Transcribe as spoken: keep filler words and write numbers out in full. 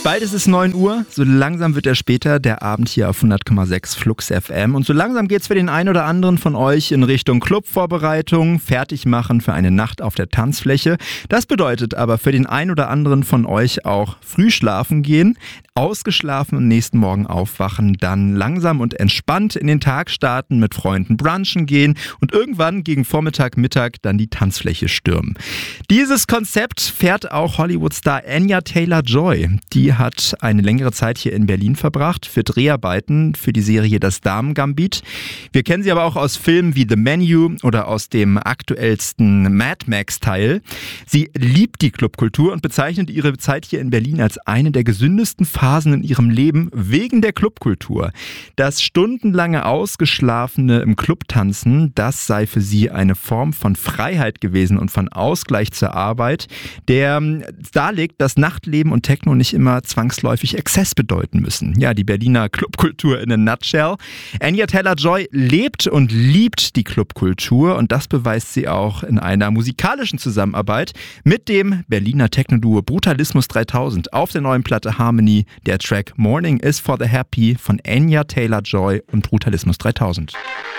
Bald ist es neun Uhr, so langsam wird er später, der Abend hier auf hundert Komma sechs Flux F M. Und so langsam geht's für den einen oder anderen von euch in Richtung Clubvorbereitung, Fertigmachen für eine Nacht auf der Tanzfläche. Das bedeutet aber für den einen oder anderen von euch auch früh schlafen gehen, ausgeschlafen und nächsten Morgen aufwachen, dann langsam und entspannt in den Tag starten, mit Freunden brunchen gehen und irgendwann gegen Vormittag, Mittag dann die Tanzfläche stürmen. Dieses Konzept fährt auch Hollywood-Star Anya Taylor-Joy. Die hat eine längere Zeit hier in Berlin verbracht für Dreharbeiten für die Serie Das Damen-Gambit. Wir kennen sie aber auch aus Filmen wie The Menu oder aus dem aktuellsten Mad Max-Teil. Sie liebt die Clubkultur und bezeichnet ihre Zeit hier in Berlin als eine der gesündesten Phasen in ihrem Leben wegen der Clubkultur. Das stundenlange Ausgeschlafene im Club tanzen, das sei für sie eine Form von Freiheit gewesen und von Ausgleich zur Arbeit, der darlegt, dass Nachtleben und Techno nicht immer zwangsläufig Exzess bedeuten müssen. Ja, die Berliner Clubkultur in a nutshell. Anya Taylor-Joy lebt und liebt die Clubkultur und das beweist sie auch in einer musikalischen Zusammenarbeit mit dem Berliner Techno-Duo Brutalismus dreitausend auf der neuen Platte Harmony. Der Track Morning is for the Happy von Anya Taylor-Joy und Brutalismus dreitausend.